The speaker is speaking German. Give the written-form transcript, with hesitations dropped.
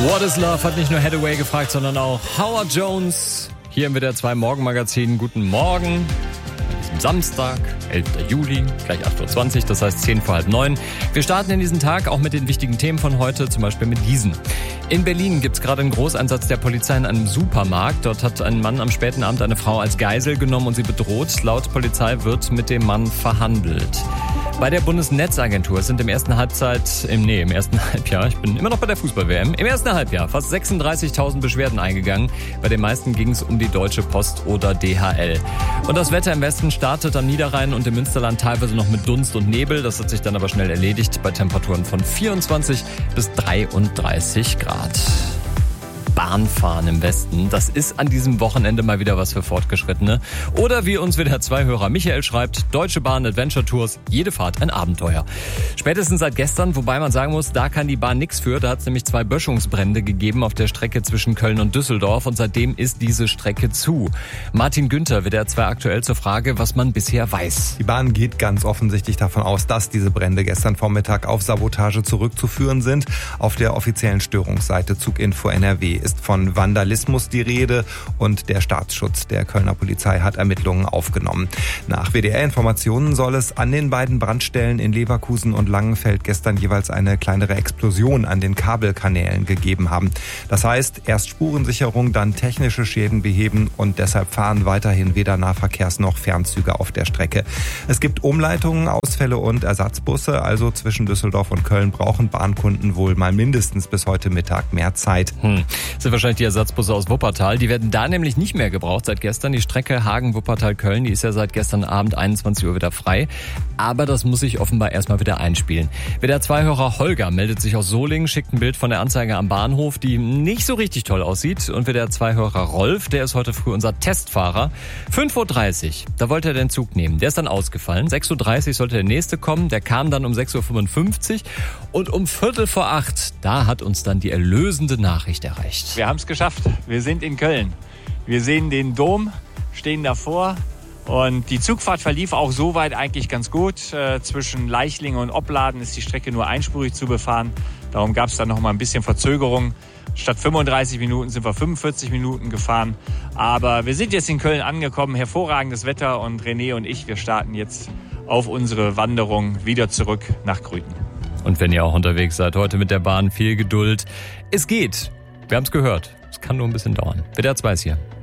What is Love hat nicht nur Hathaway gefragt, sondern auch Howard Jones. Hier im WDR 2 Morgenmagazin. Guten Morgen. An diesem Samstag, 11. Juli, gleich 8.20 Uhr, das heißt 10 vor halb 9. Wir starten in diesen Tag auch mit den wichtigen Themen von heute, zum Beispiel mit diesen. In Berlin gibt es gerade einen Großeinsatz der Polizei in einem Supermarkt. Dort hat ein Mann am späten Abend eine Frau als Geisel genommen und sie bedroht. Laut Polizei wird mit dem Mann verhandelt. Bei der Bundesnetzagentur sind im ersten Halbjahr, ich bin immer noch bei der Fußball-WM, im ersten Halbjahr fast 36.000 Beschwerden eingegangen. Bei den meisten ging es um die Deutsche Post oder DHL. Und das Wetter im Westen startet am Niederrhein und im Münsterland teilweise noch mit Dunst und Nebel. Das hat sich dann aber schnell erledigt bei Temperaturen von 24 bis 33 Grad. Bahnfahren im Westen, das ist an diesem Wochenende mal wieder was für Fortgeschrittene. Oder wie uns WDR 2-Hörer Michael schreibt, Deutsche Bahn Adventure Tours, jede Fahrt ein Abenteuer. Spätestens seit gestern, wobei man sagen muss, da kann die Bahn nichts für. Da hat es nämlich 2 Böschungsbrände gegeben auf der Strecke zwischen Köln und Düsseldorf und seitdem ist diese Strecke zu. Martin Günther, WDR 2 aktuell zur Frage, was man bisher weiß. Die Bahn geht ganz offensichtlich davon aus, dass diese Brände gestern Vormittag auf Sabotage zurückzuführen sind. Auf der offiziellen Störungsseite Zuginfo NRW ist von Vandalismus die Rede und der Staatsschutz der Kölner Polizei hat Ermittlungen aufgenommen. Nach WDR-Informationen soll es an den beiden Brandstellen in Leverkusen und Langenfeld gestern jeweils eine kleinere Explosion an den Kabelkanälen gegeben haben. Das heißt, erst Spurensicherung, dann technische Schäden beheben und deshalb fahren weiterhin weder Nahverkehrs- noch Fernzüge auf der Strecke. Es gibt Umleitungen, Ausfälle und Ersatzbusse, also zwischen Düsseldorf und Köln brauchen Bahnkunden wohl mal mindestens bis heute Mittag mehr Zeit. Das sind wahrscheinlich die Ersatzbusse aus Wuppertal. Die werden da nämlich nicht mehr gebraucht seit gestern. Die Strecke Hagen-Wuppertal-Köln, die ist ja seit gestern Abend 21 Uhr wieder frei. Aber das muss sich offenbar erstmal wieder einspielen. WDR 2-Hörer Holger meldet sich aus Solingen, schickt ein Bild von der Anzeige am Bahnhof, die nicht so richtig toll aussieht. Und WDR 2-Hörer Rolf, der ist heute früh unser Testfahrer. 5.30 Uhr, da wollte er den Zug nehmen. Der ist dann ausgefallen. 6.30 Uhr sollte der nächste kommen. Der kam dann um 6.55 Uhr. Und um 7:45 Uhr, da hat uns dann die erlösende Nachricht erreicht. Wir haben es geschafft. Wir sind in Köln. Wir sehen den Dom, stehen davor. Und die Zugfahrt verlief auch soweit eigentlich ganz gut. Zwischen Leichlingen und Opladen ist die Strecke nur einspurig zu befahren. Darum gab es dann noch mal ein bisschen Verzögerung. Statt 35 Minuten sind wir 45 Minuten gefahren. Aber wir sind jetzt in Köln angekommen. Hervorragendes Wetter und René und ich, wir starten jetzt auf unsere Wanderung wieder zurück nach Grüten. Und wenn ihr auch unterwegs seid, heute mit der Bahn, viel Geduld. Es geht. Wir haben es gehört. Es kann nur ein bisschen dauern. WDR 2 ist hier.